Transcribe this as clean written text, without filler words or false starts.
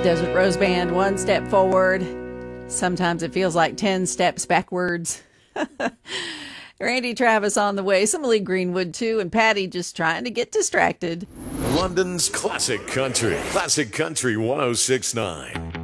Desert Rose Band, one step forward. Sometimes it feels like 10 steps backwards. Randy Travis on the way, some Lee Greenwood too, and Patty just trying to get distracted. London's Classic Country 1069.